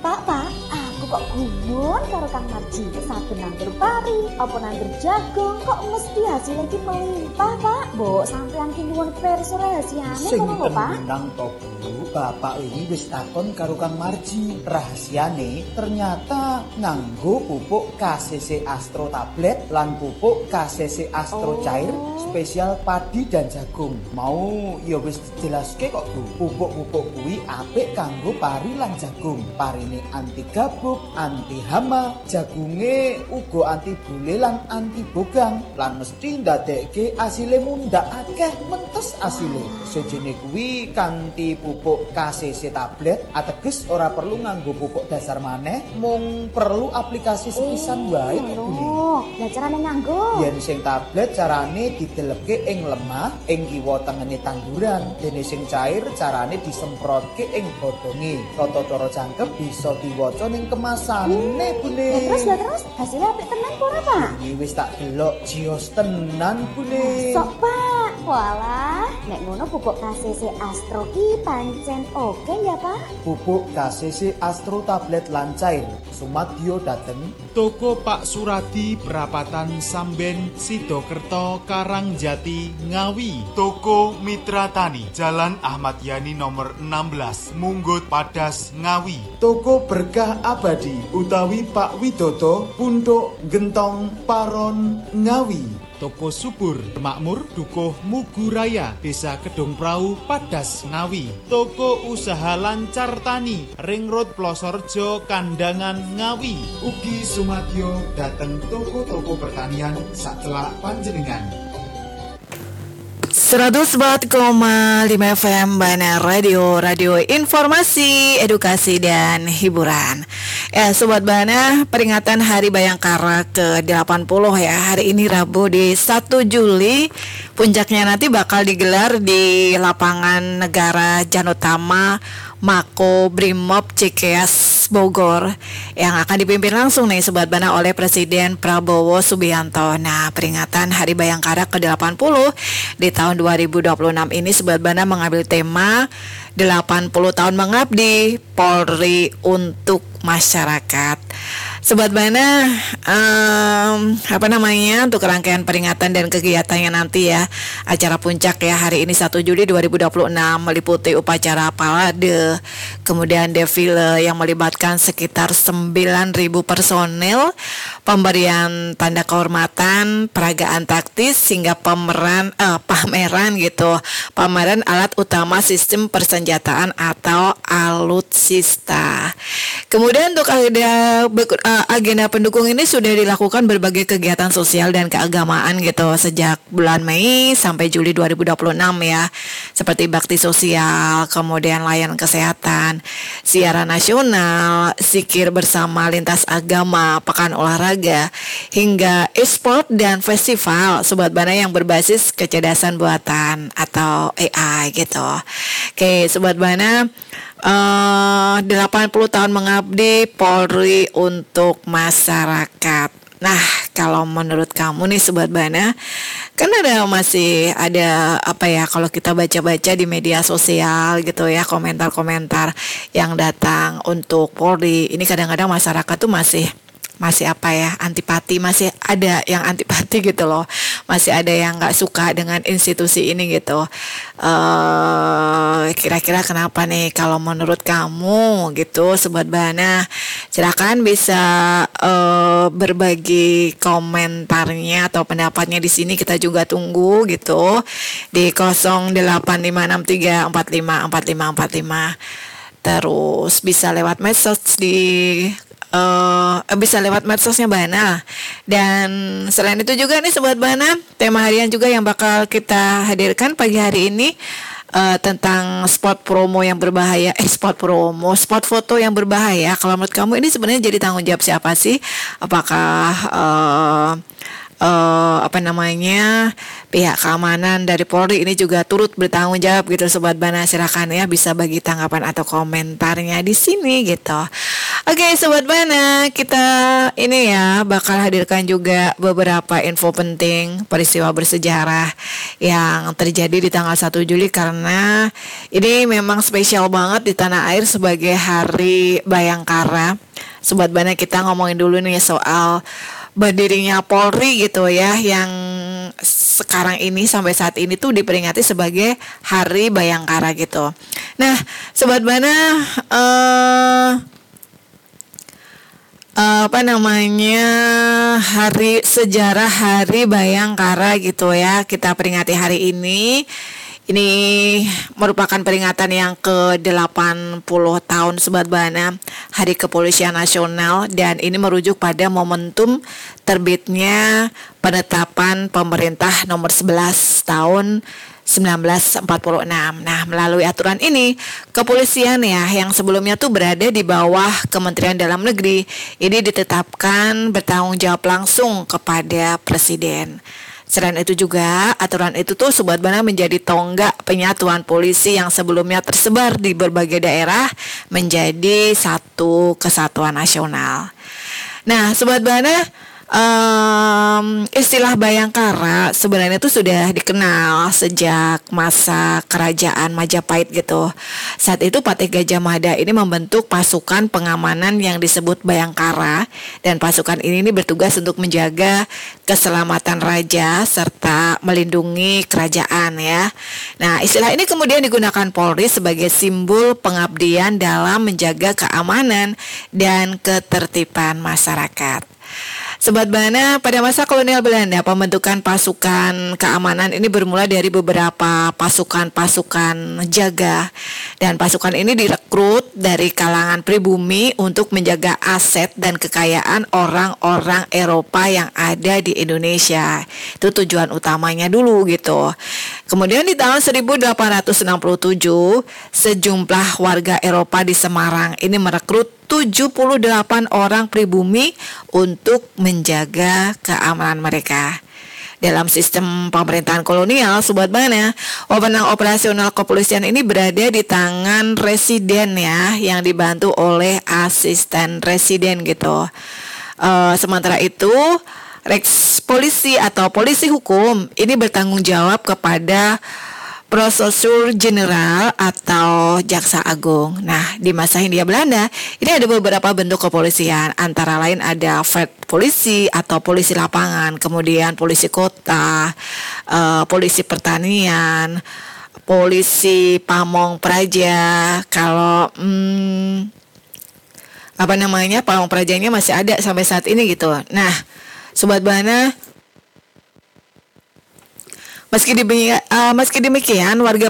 Pak, aku kok gumun karo Kang Marji. Saben nandur pari, apa nandur jagung, kok mesti hasilnya ki melimpah, Pak. Mbok sampean ki nyuwun pirsa rahasiane ngono lho, Pak. Nang to, Bu. Bapak ini wis takon karo Kang Marji. Rahasiane ternyata nganggo pupuk KCC Astro tablet lan pupuk KCC Astro cair spesial padi dan jagung. Mau ya wis dijelaske kok, Bu. Pupuk-pupuk kuwi apik kanggo pari lan jagung. Parine anti gabuk, anti hama, jagunge uga anti bule lan anti bogang. Lan mesti ndadekke asile mundhak akeh mentes asile. Sejene kuwi kanthi pupuk KCC tablet ateges ora perlu nganggo pupuk dasar maneh, mung perlu aplikasi sepisan wae kok, Bu. Lah carane nganggo? Yen sing tablet carane didelepke ing lemah, ing kiwa tengene tanduran. Dene sing cair carane disemprotke ing godhonge. Tata cara jangkep bisa diwaca ning kemasane, Bune. Terus hasilnya apik tenan apa ora, Pak? Iki wis tak delok jios tenan, Bune. Sok, Pak. Walah, nek ngono pupuk KCC Astro ki pancen oke ya, Pak? Pupuk KCC Astro tablet lan cair. Sumadyo dateng Toko Pak Suradi Perapatan Samben Sidokerto Karangjati Ngawi. Toko Mitra Tani Jalan Ahmad Yani nomor 16 Munggut Padas Ngawi. Toko Berkah Abadi utawi Pak Widodo Punduk Gentong Paron Ngawi. Toko Subur Makmur Dukuh Muguraya Desa Kedung Prau Padas Ngawi. Toko Usaha Lancar Tani Ring Road Plosorjo Kandangan Ngawi. Ugi sumadyo dateng toko-toko pertanian sakelak panjenengan. 104,5 FM Bana Radio informasi, edukasi dan hiburan. Sobat Bana, peringatan Hari Bayangkara ke-80 ya. Hari ini Rabu di 1 Juli. Puncaknya nanti bakal digelar di Lapangan Negara Janutama Mako Brimob Cikeas Bogor, yang akan dipimpin langsung nih Sobat Bana oleh Presiden Prabowo Subianto. Nah, peringatan Hari Bayangkara ke-80 di tahun 2026 ini Sobat Bana mengambil tema 80 tahun mengabdi Polri untuk masyarakat. Sobat Bana, untuk rangkaian peringatan dan kegiatannya nanti ya, acara puncak ya hari ini 1 Juli 2026 meliputi upacara parade, kemudian defile yang melibatkan sekitar 9.000 personel, pemberian tanda kehormatan, peragaan taktis hingga pameran alat utama sistem persenjataan atau alutsista. Kemudian untuk agenda pendukung ini sudah dilakukan berbagai kegiatan sosial dan keagamaan gitu sejak bulan Mei sampai Juli 2026 ya, seperti bakti sosial, kemudian layanan kesehatan, siaran nasional, zikir bersama lintas agama, pekan olahraga, hingga e-sport dan festival Sobat Bana yang berbasis kecerdasan buatan atau AI gitu. Oke, Sobat Bana, 80 tahun mengabdi Polri untuk masyarakat. Nah, kalau menurut kamu nih Sobat Bana, kan masih ada kalau kita baca-baca di media sosial gitu ya, komentar-komentar yang datang untuk Polri. Ini kadang-kadang masyarakat tuh masih antipati, masih ada yang antipati gitu loh, masih ada yang nggak suka dengan institusi ini gitu. Kira-kira kenapa nih kalau menurut kamu gitu Sobat Bana? Silakan bisa berbagi komentarnya atau pendapatnya di sini, kita juga tunggu gitu di 085634545455. Terus bisa lewat medsos bisa lewat medsosnya Bana. Dan selain itu juga nih Sobat Bana, tema harian juga yang bakal kita hadirkan pagi hari ini tentang spot foto yang berbahaya. Kalau menurut kamu ini sebenarnya jadi tanggung jawab siapa sih? Apakah pihak keamanan dari Polri ini juga turut bertanggung jawab gitu Sobat Bana? Silakan ya bisa bagi tanggapan atau komentarnya di sini gitu. Oke, Sobat Bana, kita ini ya bakal hadirkan juga beberapa info penting peristiwa bersejarah yang terjadi di tanggal 1 Juli karena ini memang spesial banget di tanah air sebagai Hari Bayangkara. Sobat Bana, kita ngomongin dulu nih soal berdirinya Polri gitu ya, yang sekarang ini sampai saat ini tuh diperingati sebagai Hari Bayangkara gitu. Nah, Sobat Bana, sejarah Hari Bayangkara gitu ya, kita peringati hari ini. Ini merupakan peringatan yang ke-80 tahun Sobat Bana Hari Kepolisian Nasional, dan ini merujuk pada momentum terbitnya penetapan pemerintah nomor 11 tahun 1946. Nah, melalui aturan ini, kepolisian ya yang sebelumnya tuh berada di bawah Kementerian Dalam Negeri, ini ditetapkan bertanggung jawab langsung kepada Presiden. Selain itu juga, aturan itu tuh Sobat Bana menjadi tonggak penyatuan polisi yang sebelumnya tersebar di berbagai daerah menjadi satu kesatuan nasional. Nah, Sobat Bana, istilah Bayangkara sebenarnya itu sudah dikenal sejak masa kerajaan Majapahit gitu. Saat itu Patih Gajah Mada ini membentuk pasukan pengamanan yang disebut Bayangkara, dan pasukan ini bertugas untuk menjaga keselamatan raja serta melindungi kerajaan ya. Nah, istilah ini kemudian digunakan Polri sebagai simbol pengabdian dalam menjaga keamanan dan ketertiban masyarakat. Sobat Bana, pada masa kolonial Belanda, pembentukan pasukan keamanan ini bermula dari beberapa pasukan-pasukan jaga, dan pasukan ini direkrut dari kalangan pribumi untuk menjaga aset dan kekayaan orang-orang Eropa yang ada di Indonesia. Itu tujuan utamanya dulu gitu. Kemudian di tahun 1867, sejumlah warga Eropa di Semarang ini merekrut 78 orang pribumi untuk menjaga keamanan mereka. Dalam sistem pemerintahan kolonial, Sobat Bana, wewenang operasional kepolisian ini berada di tangan residen ya, yang dibantu oleh asisten residen gitu. Sementara itu, Rex Polisi atau polisi hukum ini bertanggung jawab kepada Prosesur Jenderal atau Jaksa Agung. Nah, di masa Hindia Belanda, ini ada beberapa bentuk kepolisian. Antara lain ada Veld Polisi atau polisi lapangan, kemudian polisi kota, polisi pertanian, polisi pamong praja. Kalau pamong prajanya masih ada sampai saat ini gitu. Nah, Sobat Bana, meski demikian, warga